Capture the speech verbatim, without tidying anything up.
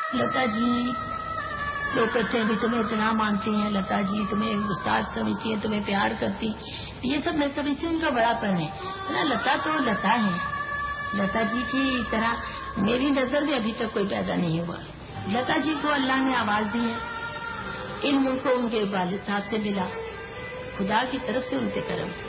लता जी, लोग कहते हैं भी तुम्हें इतना मानती हैं, लता जी तुम्हें उस्ताद समझती हैं, तुम्हें प्यार करती, ये सब मैं समझती हूँ उनका बड़ापन है ना। लता तो लता है, लता जी की तरह मेरी नजर में अभी तक कोई पैदा नहीं हुआ। लता जी को अल्लाह ने आवाज दी है, इल्म उनको उनके वालिद साहब से मिला, खुदा की तरफ से उनके करम।